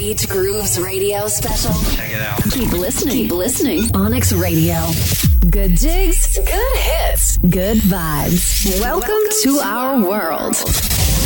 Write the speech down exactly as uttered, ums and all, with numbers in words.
Beach Grooves radio special. Check it out. Keep listening. Keep listening. Onyx Radio. Good jigs, good hits, good vibes. Welcome, Welcome to, to our world.